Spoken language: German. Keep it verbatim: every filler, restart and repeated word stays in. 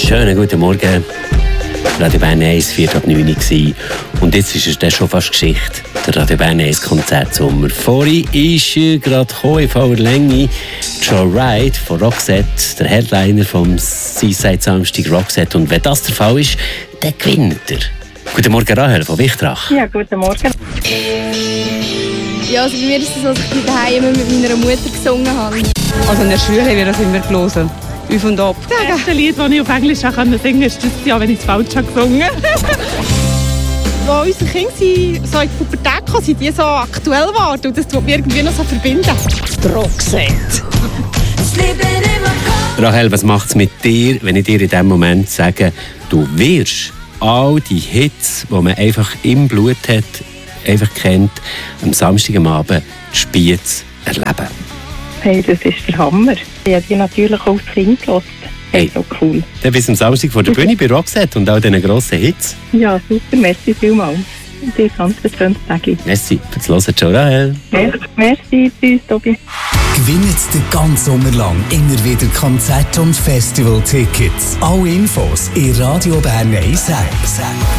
Schönen guten Morgen. Radio Bern eins, vier ab neun Uhr. Und jetzt ist es dann schon fast Geschichte. Der Radio Bern eins Konzertsommer. Vorhin ist äh, gerade gekommen, in voller Länge Joe Wright von Roxette, der Headliner vom Seaside Samstag Roxette. Und wenn das der Fall ist, dann gewinnt er. Guten Morgen, Rahel von Wichtrach. Ja, guten Morgen. Ja, also bei mir ist es so, dass ich daheim immer mit meiner Mutter gesungen habe. Also in der Schule haben wir das immer gelesen. Auf und ab. Das erste Lied, das ich auf Englisch auch singen konnte, ist das Jahr, wenn ich es falsch habe gesungen Als unsere Kinder so in die Pubertät kamen, sind die so aktuell geworden. Und das tut mir irgendwie noch so verbinden. Roxette. Rahel, was macht es mit dir, wenn ich dir in diesem Moment sage, du wirst all die Hits, die man einfach im Blut hat, einfach kennt, am Samstag am Abend die Spiez erleben? Hey, das ist der Hammer. Ich habe die natürlich auch als Kind gehört. Hey, so cool. Dann bis am Samstag vor der Bühne bei Roxette und all diesen grossen Hits. Ja, super, merci vielmals. Und dir ganz ein schönes Tag. Merci fürs Hören, ciao Rahel. Merci, merci, tschüss, Tobi. Gewinnt den ganzen Sommer lang immer wieder Konzert- und Festival-Tickets. Alle Infos in Radio Bern eins App.